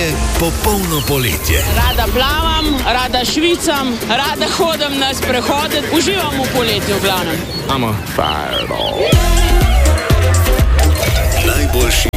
je popolno poletje. Rada plavam, rada švicam, rada hodim na sprehode, uživam v poletju v glavnem. Najboljši